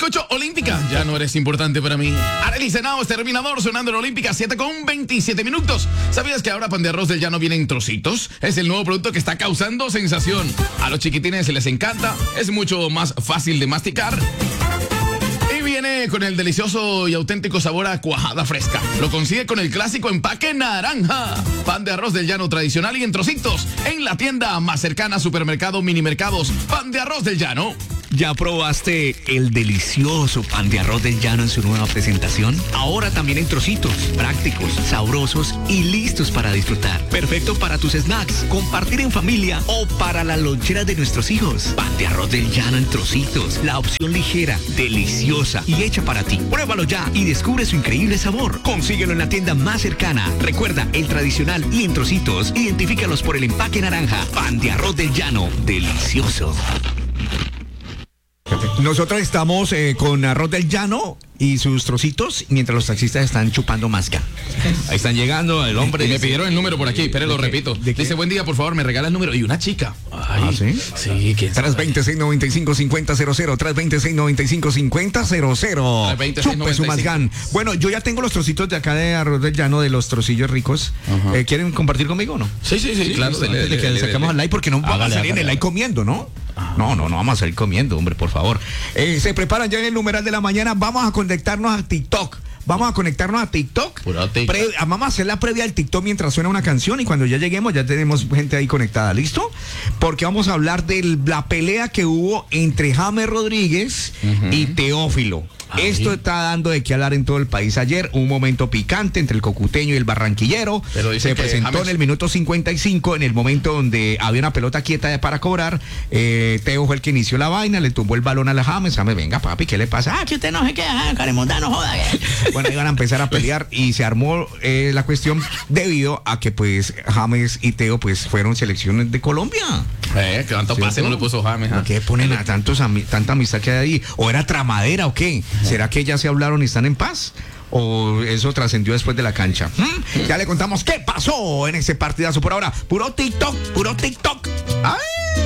escucho Olímpica, ya no eres importante para mí. Arely Senao, Exterminador, sonando en Olímpica, 7:27. ¿Sabías que ahora pan de arroz del llano viene en trocitos? Es el nuevo producto que está causando sensación. A los chiquitines se les encanta, es mucho más fácil de masticar. Y viene con el delicioso y auténtico sabor a cuajada fresca. Lo consigue con el clásico empaque naranja. Pan de arroz del llano tradicional y en trocitos. En la tienda más cercana, supermercado, minimercados. Pan de arroz del llano. ¿Ya probaste el delicioso pan de arroz del llano en su nueva presentación? Ahora también en trocitos, prácticos, sabrosos y listos para disfrutar. Perfecto para tus snacks, compartir en familia o para la lonchera de nuestros hijos. Pan de arroz del llano en trocitos, la opción ligera, deliciosa y hecha para ti. Pruébalo ya y descubre su increíble sabor. Consíguelo en la tienda más cercana. Recuerda, el tradicional y en trocitos, identifícalos por el empaque naranja. Pan de arroz del llano, delicioso. Nosotros estamos con arroz del llano y sus trocitos, mientras los taxistas están chupando masca. Ahí están llegando el hombre. Y me pidieron el número por aquí, pero lo repito. ¿De qué? Dice, buen día, por favor, me regala el número. Y una chica. Ay, ¿sí? Sí, que Tras 2695-5000, tras 2695-5000. Chupe su masgán. Bueno, yo ya tengo los trocitos de acá de arroz del llano, de los trocillos ricos. ¿Quieren compartir conmigo o no? Sí, claro. Dele, que sacamos al like, porque no vamos a salir en el like comiendo, ¿no? No, vamos a salir comiendo, hombre, por favor. Se preparan ya en el numeral de la mañana. Vamos a conectarnos a TikTok. Vamos a Puro TikTok. Vamos a hacer la previa del TikTok mientras suena una canción y cuando ya lleguemos ya tenemos gente ahí conectada, ¿listo? Porque vamos a hablar de la pelea que hubo entre James Rodríguez y Teófilo. Esto está dando de qué hablar en todo el país. Ayer un momento picante entre el cocuteño y el barranquillero. Pero se presentó James... en el minuto 55, en el momento donde había una pelota quieta para cobrar. Teo fue el que inició la vaina, le tumbó el balón a la James. James, venga papi, ¿qué le pasa? Que usted no se queda, Caremonda, no joda. Bueno, iban a empezar a pelear y se armó la cuestión debido a que pues James y Teo pues fueron selecciones de Colombia. Que tanto pase no le puso James. ¿Por qué ponen a tanta amistad que hay ahí? ¿O era tramadera o qué? ¿Será que ya se hablaron y están en paz? ¿O eso trascendió después de la cancha? Ya le contamos qué pasó en ese partidazo. Por ahora, puro TikTok. ¡Ay!